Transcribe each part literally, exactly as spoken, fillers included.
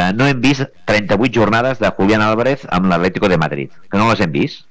eh, no hem vist trenta-vuit jornades de Julián Álvarez amb l'Atlético de Madrid, que no les hem vist.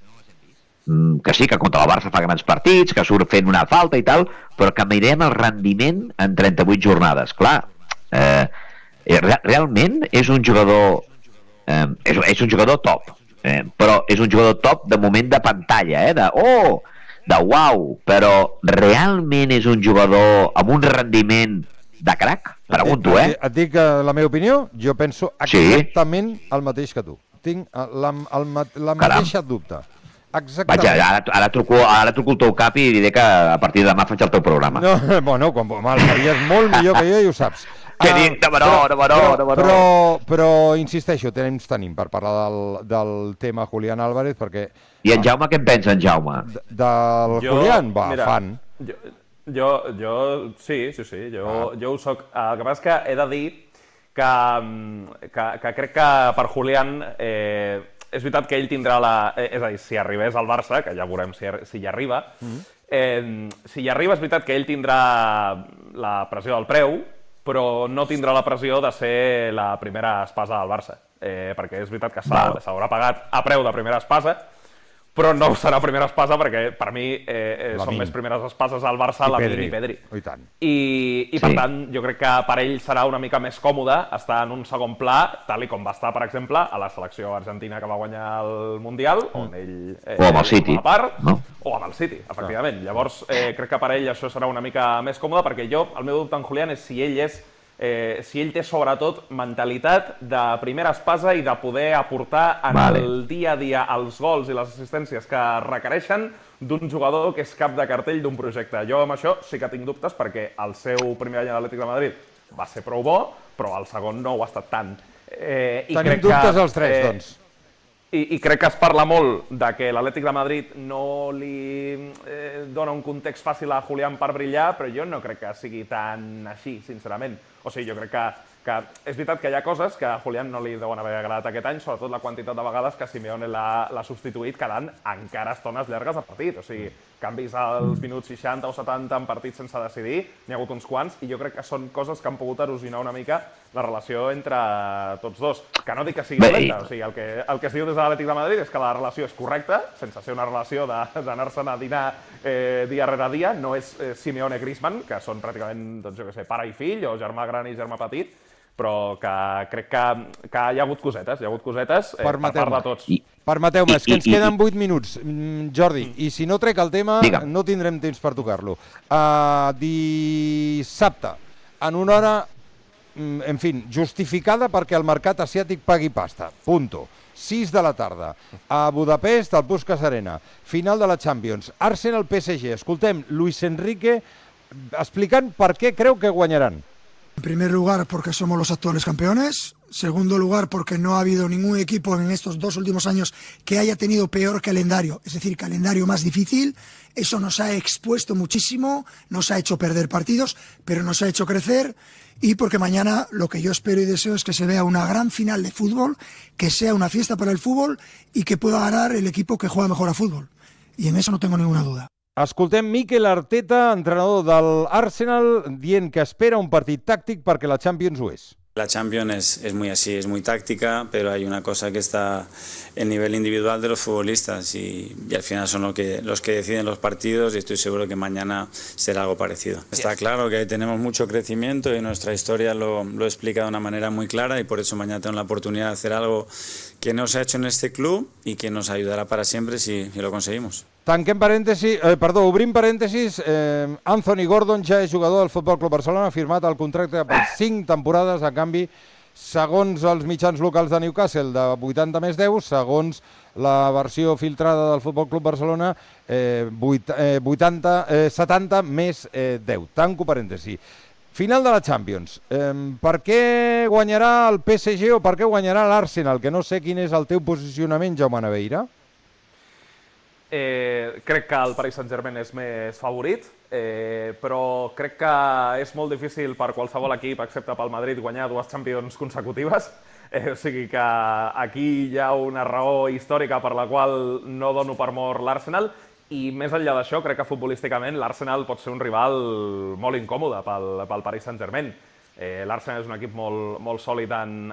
Mm, que sí, que contra el Barça fa grans partits, que surt fent una falta i tal, però que mirem el rendiment en trenta-vuit jornades. Clar, eh, re realment és un jugador eh, és, és un jugador top, eh, però és un jugador top de moment de pantalla, eh, de oh, de uau, però realment és un jugador amb un rendiment de crac? Pregunto, eh? Et, et dic la meva opinió, jo penso exactament sí. el mateix que tu. Tinc la, el, la mateixa dubte. Exactament. Vaja, ara, ara, truco, ara truco el teu cap i diré que a partir de demà faig el teu programa. No, bueno, quan, el faries molt millor que jo i ho saps. Que uh, dic, no, no, no, no, no, no. Però, però, insisteixo, temps tenim per parlar del, del tema Julián Álvarez, perquè... I en Jaume, què en pensa, en Jaume? De, del jo, Julián, va, mira, fan. Jo, jo, jo, sí, sí, sí, jo, ah. jo ho soc. El que passa és que he de dir que, que, que crec que per Julián... Eh, és veritat que ell tindrà la... És a dir, si arribés al Barça, que ja veurem si, si hi arriba, mm-hmm. eh, si hi arriba és veritat que ell tindrà la pressió del preu, però no tindrà la pressió de ser la primera espasa del Barça. Eh, perquè és veritat que s'haurà pagat a preu de primera espasa, però no serà primera espasa perquè per mi eh, són més primeres espases al Barça, Lamine i Pedri. I tant. I, i per sí. tant, jo crec que per ell serà una mica més còmode estar en un segon pla, tal i com va estar, per exemple, a la selecció argentina que va guanyar el Mundial, on ell... Eh, o amb el City. Part, no? O amb el City, efectivament. Ah. Llavors, eh, crec que per ell això serà una mica més còmode, perquè jo, el meu dubte en Julián és si ell és Eh, si ell té sobretot mentalitat de primera espasa i de poder aportar en vale. el dia a dia els gols i les assistències que requereixen d'un jugador que és cap de cartell d'un projecte. Jo amb això sí que tinc dubtes perquè el seu primer any a l'Atlètic de Madrid va ser prou bo, però el segon no ho ha estat tant. Eh, i Tenim crec dubtes que, els tres, eh, doncs. I, I crec que es parla molt de que l'Atlètic de Madrid no li eh, dona un context fàcil a Julián per brillar, però jo no crec que sigui tan així, sincerament. O sigui, jo crec que, que és veritat que hi ha coses que a Julián no li deuen haver agradat aquest any, sobretot la quantitat de vegades que Simeone l'ha substituït quedant encara estones llargues al partit. O sigui, canvis als minuts seixanta o setanta en partits sense decidir, n'hi ha hagut uns quants, i jo crec que són coses que han pogut erosionar una mica la relació entre tots dos. Que no dic que sigui dolenta, o sigui, el que, el que es diu des de l'Atlètic de Madrid és que la relació és correcta, sense ser una relació d'anar-se'n a dinar eh, dia rere dia, no és eh, Simeone-Griezmann, que són pràcticament, doncs jo què sé, pare i fill, o germà gran i germà petit, però que crec que, que hi ha hagut cosetes, hi ha hagut cosetes eh, per part de tots. Permeteu-me, és que ens queden vuit minuts, Jordi, i si no trec el tema Digue'm. no tindrem temps per tocar-lo. Uh, dissabte, en una hora, en fi, justificada perquè el mercat asiàtic pagui pasta, punto. sis de la tarda, a Budapest, al Puskás Arena, final de la Champions, Arsenal-P S G. Escoltem Luis Enrique explicant per què creu que guanyaran. En primer lugar, porque somos los actuales campeones. Segundo lugar, porque no ha habido ningún equipo en estos dos últimos años que haya tenido peor calendario, es decir, calendario más difícil. Eso nos ha expuesto muchísimo, nos ha hecho perder partidos, pero nos ha hecho crecer. Y porque mañana lo que yo espero y deseo es que se vea una gran final de fútbol, que sea una fiesta para el fútbol y que pueda ganar el equipo que juega mejor a fútbol. Y en eso no tengo ninguna duda. Escoltem Mikel Arteta, entrenador del Arsenal, dient que espera un partit tàctic perquè la Champions ho és. La Champions es, es muy así, es muy táctica, pero hay una cosa que está en nivel individual de los futbolistas y, y al final son lo que, los que deciden los partidos y estoy seguro que mañana será algo parecido. Está claro que tenemos mucho crecimiento y nuestra historia lo, lo explica de una manera muy clara y por eso mañana tengo la oportunidad de hacer algo que no se ha hecho en este club y que nos ayudará para siempre si, si lo conseguimos. Tanquem parèntesi, eh, perdó, obrim parèntesis, eh, Anthony Gordon ja és jugador del Futbol Club Barcelona, ha firmat el contracte per cinc temporades, a canvi, segons els mitjans locals de Newcastle, de vuitanta més deu, segons la versió filtrada del Futbol Club Barcelona, eh, vuitanta, eh, setanta més eh, deu. Tanco parèntesi. Final de la Champions. Eh, per què guanyarà el P S G o per què guanyarà l'Arsenal? Que no sé quin és el teu posicionament, Jaume Naveira. Eh, crec que el Paris Saint-Germain és més favorit, eh, però crec que és molt difícil per qualsevol equip, excepte pel Madrid, guanyar dues Champions consecutives. Eh, o sigui que aquí hi ha una raó històrica per la qual no dono per mort l'Arsenal i més enllà d'això crec que futbolísticament l'Arsenal pot ser un rival molt incòmode pel, pel Paris Saint-Germain. Eh, L'Arsenal és un equip molt, molt sòlid en,